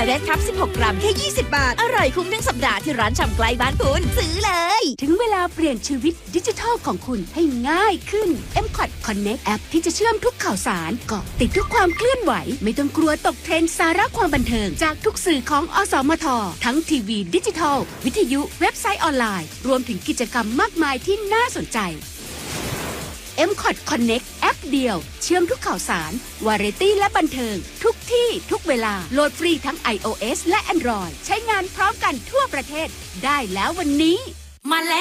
เรดคัพ16 กรัมแค่20 บาทอร่อยคุ้มทั้งสัปดาห์ที่ร้านชำใกล้บ้านคุณซื้อเลยถึงเวลาเปลี่ยนชีวิตดิจิทัลของคุณให้ง่ายขึ้น M-Cot Connect แอปที่จะเชื่อมทุกข่าวสารเกาะติดทุกความเคลื่อนไหวไม่ต้องกลัวตกเทรนด์สาระความบันเทิงจากทุกสื่อของอสมททั้งทีวีดิจิทัลวิทยุเว็บไซต์ออนไลน์รวมถึงกิจกรรมมากมายที่น่าสนใจ M-Cot Connect แอปเดียวเชื่อมทุกข่าวสารวาไรตี้และบันเทิงทุกที่ทุกเวลาโหลดฟรีทั้ง iOS และ Android ใช้งานพร้อมกันทั่วประเทศได้แล้ววันนี้มาแล้ว